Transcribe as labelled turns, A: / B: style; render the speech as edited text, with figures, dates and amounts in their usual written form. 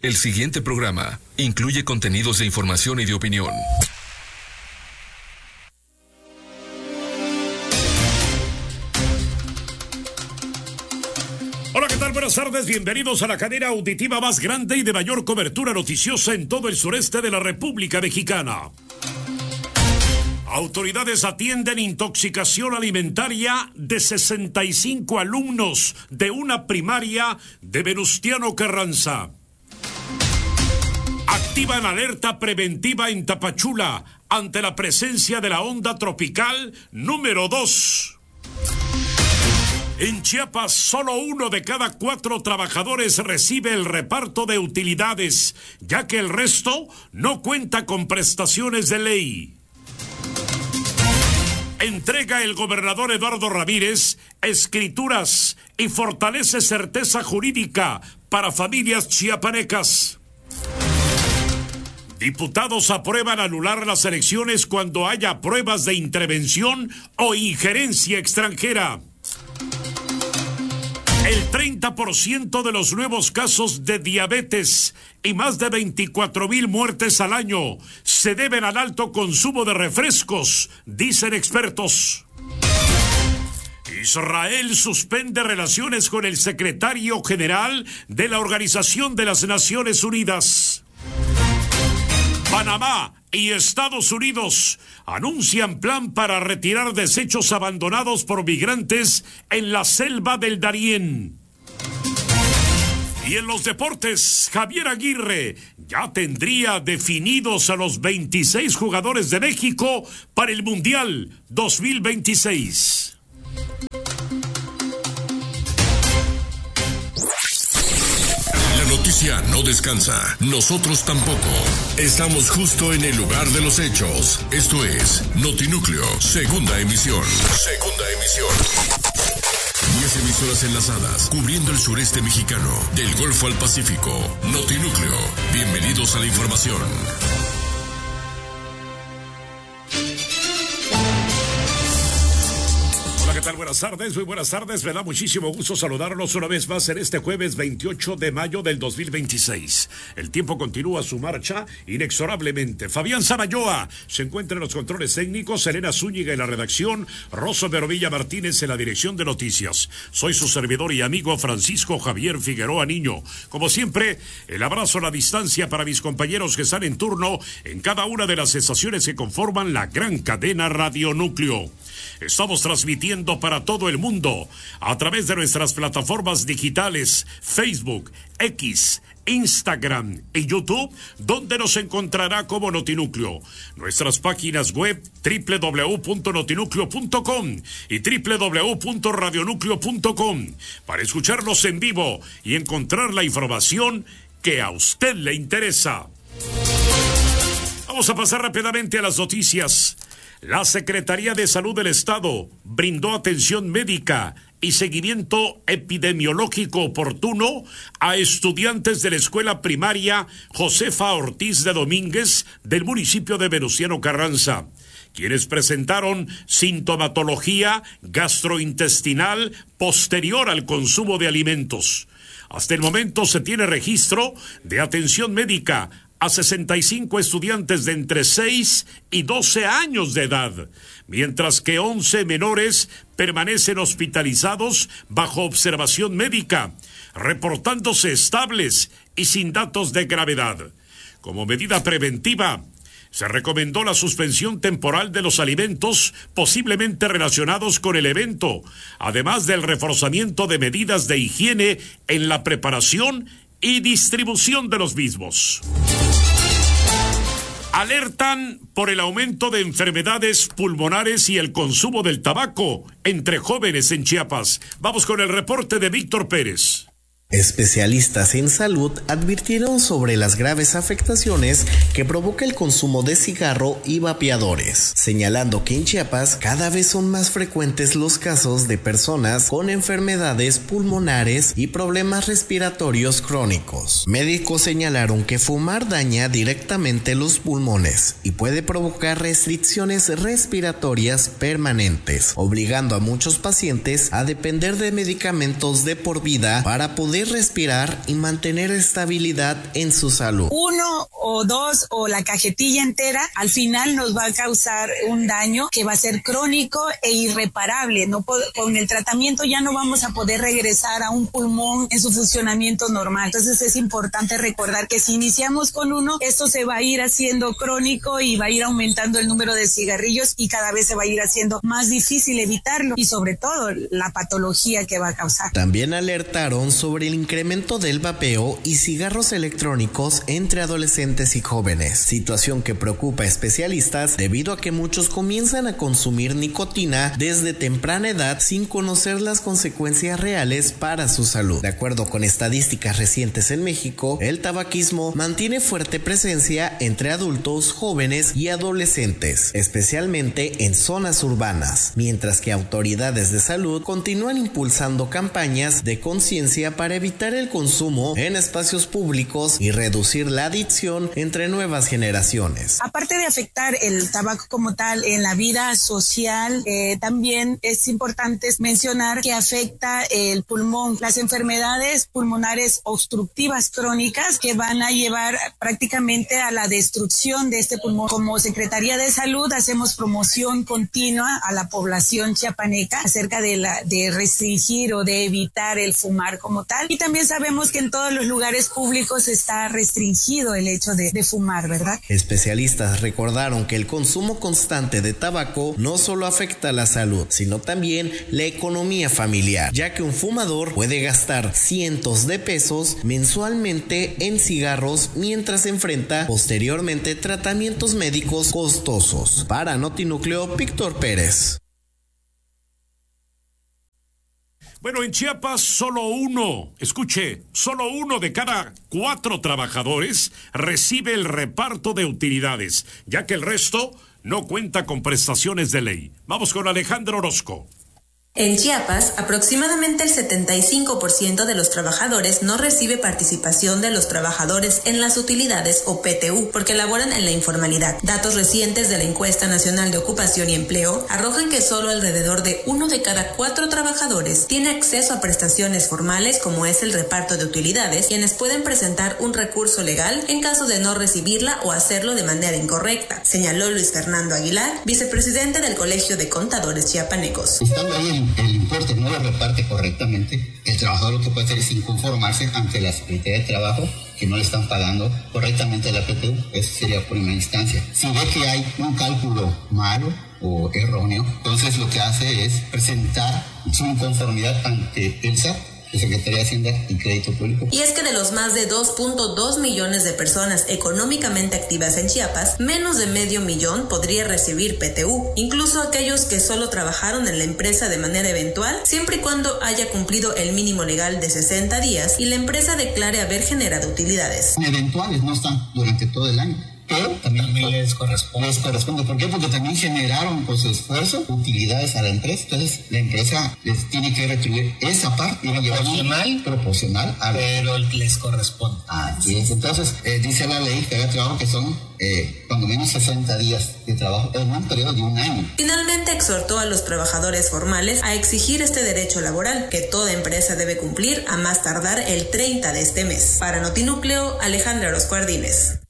A: El siguiente programa incluye contenidos de información y de opinión.
B: Hola, ¿qué tal? Buenas tardes, bienvenidos a la cadena auditiva más grande y de mayor cobertura noticiosa en todo el sureste de la República Mexicana. Autoridades atienden intoxicación alimentaria de 65 alumnos de una primaria de Venustiano Carranza. Activan alerta preventiva en Tapachula ante la presencia de la onda tropical número 2. En Chiapas, solo 1 de cada 4 trabajadores recibe el reparto de utilidades, ya que el resto no cuenta con prestaciones de ley. Entrega el gobernador Eduardo Ramírez escrituras y fortalece certeza jurídica para familias chiapanecas. Diputados aprueban anular las elecciones cuando haya pruebas de intervención o injerencia extranjera. El 30% de los nuevos casos de diabetes y más de 24,000 muertes al año se deben al alto consumo de refrescos, dicen expertos. Israel suspende relaciones con el secretario general de la Organización de las Naciones Unidas. Panamá y Estados Unidos anuncian plan para retirar desechos abandonados por migrantes en la selva del Darién. Y en los deportes, Javier Aguirre ya tendría definidos a los 26 jugadores de México para el Mundial 2026.
C: La noticia no descansa, nosotros tampoco. Estamos justo en el lugar de los hechos. Esto es Notinúcleo, segunda emisión. 10 emisoras enlazadas, cubriendo el sureste mexicano, del Golfo al Pacífico. Notinúcleo, bienvenidos a la información.
B: ¿Qué tal? Buenas tardes, muy buenas tardes. Me da muchísimo gusto saludarlos una vez más en este jueves 28 de mayo del 2026. El tiempo continúa su marcha inexorablemente. Fabián Samayoa se encuentra en los controles técnicos, Elena Zúñiga en la redacción, Rosso Verovilla Martínez en la dirección de noticias. Soy su servidor y amigo Francisco Javier Figueroa Niño. Como siempre, el abrazo a la distancia para mis compañeros que están en turno en cada una de las estaciones que conforman la gran cadena Radionúcleo. Estamos transmitiendo para todo el mundo a través de nuestras plataformas digitales Facebook, X, Instagram y YouTube, donde nos encontrará como Notinúcleo. Nuestras páginas web www.notinúcleo.com y www.radionúcleo.com para escucharnos en vivo y encontrar la información que a usted le interesa. Vamos a pasar rápidamente a las noticias. La Secretaría de Salud del Estado brindó atención médica y seguimiento epidemiológico oportuno a estudiantes de la escuela primaria Josefa Ortiz de Domínguez del municipio de Venustiano Carranza, quienes presentaron sintomatología gastrointestinal posterior al consumo de alimentos. Hasta el momento se tiene registro de atención médica a 65 estudiantes de entre 6 y 12 años de edad, mientras que 11 menores permanecen hospitalizados bajo observación médica, reportándose estables y sin datos de gravedad. Como medida preventiva, se recomendó la suspensión temporal de los alimentos posiblemente relacionados con el evento, además del reforzamiento de medidas de higiene en la preparación y distribución de los mismos. Alertan por el aumento de enfermedades pulmonares y el consumo del tabaco entre jóvenes en Chiapas. Vamos con el reporte de Víctor Pérez.
D: Especialistas en salud advirtieron sobre las graves afectaciones que provoca el consumo de cigarro y vapeadores, señalando que en Chiapas cada vez son más frecuentes los casos de personas con enfermedades pulmonares y problemas respiratorios crónicos. Médicos señalaron que fumar daña directamente los pulmones y puede provocar restricciones respiratorias permanentes, obligando a muchos pacientes a depender de medicamentos de por vida para poder poder respirar y mantener estabilidad en su salud.
E: 1 o 2 o la cajetilla entera al final nos va a causar un daño que va a ser crónico e irreparable. Con el tratamiento ya no vamos a poder regresar a un pulmón en su funcionamiento normal. Entonces es importante recordar que si iniciamos con uno, esto se va a ir haciendo crónico y va a ir aumentando el número de cigarrillos y cada vez se va a ir haciendo más difícil evitarlo y sobre todo la patología que va a causar.
D: También alertaron sobre el incremento del vapeo y cigarros electrónicos entre adolescentes y jóvenes, situación que preocupa a especialistas debido a que muchos comienzan a consumir nicotina desde temprana edad sin conocer las consecuencias reales para su salud. De acuerdo con estadísticas recientes en México, el tabaquismo mantiene fuerte presencia entre adultos, jóvenes y adolescentes, especialmente en zonas urbanas, mientras que autoridades de salud continúan impulsando campañas de conciencia para evitar el consumo en espacios públicos y reducir la adicción entre nuevas generaciones.
E: Aparte de afectar el tabaco como tal en la vida social, también es importante mencionar que afecta el pulmón, las enfermedades pulmonares obstructivas crónicas que van a llevar prácticamente a la destrucción de este pulmón. Como Secretaría de Salud hacemos promoción continua a la población chiapaneca acerca de restringir o de evitar el fumar como tal, y también sabemos que en todos los lugares públicos está restringido el hecho de fumar, ¿verdad?
D: Especialistas recordaron que el consumo constante de tabaco no solo afecta la salud, sino también la economía familiar, ya que un fumador puede gastar cientos de pesos mensualmente en cigarros mientras enfrenta posteriormente tratamientos médicos costosos. Para Notinúcleo, Víctor Pérez.
B: Bueno, en Chiapas solo uno de cada 4 trabajadores recibe el reparto de utilidades, ya que el resto no cuenta con prestaciones de ley. Vamos con Alejandro Orozco.
F: En Chiapas, aproximadamente el 75% de los trabajadores no recibe participación de los trabajadores en las utilidades o PTU, porque laboran en la informalidad. Datos recientes de la Encuesta Nacional de Ocupación y Empleo arrojan que solo alrededor de 1 de cada 4 trabajadores tiene acceso a prestaciones formales como es el reparto de utilidades, quienes pueden presentar un recurso legal en caso de no recibirla o hacerlo de manera incorrecta, señaló Luis Fernando Aguilar, vicepresidente del Colegio de Contadores Chiapanecos.
G: Estando ahí el importe no lo reparte correctamente, el trabajador lo que puede hacer es inconformarse ante la Secretaría de Trabajo que no le están pagando correctamente la PTU. Eso sería primera instancia. Si ve que hay un cálculo malo o erróneo, entonces lo que hace es presentar su inconformidad ante el SAT, Secretaría de Hacienda y Crédito Público.
F: Y es que de los más de 2.2 millones de personas económicamente activas en Chiapas, menos de 500,000 podría recibir PTU, incluso aquellos que solo trabajaron en la empresa de manera eventual, siempre y cuando haya cumplido el mínimo legal de 60 días y la empresa declare haber generado utilidades.
G: Eventuales no están durante todo el año, pero también les corresponde. ¿Por qué? Porque también generaron con su esfuerzo utilidades a la empresa. Entonces la empresa les tiene que retribuir esa parte proporcional a pero les corresponde. Así es. Entonces dice la ley que haga trabajo que son cuando menos 60 días de trabajo en un periodo de un año.
F: Finalmente exhortó a los trabajadores formales a exigir este derecho laboral que toda empresa debe cumplir a más tardar el 30 de este mes. Para Notinúcleo, Alejandra Orozco Ardínez.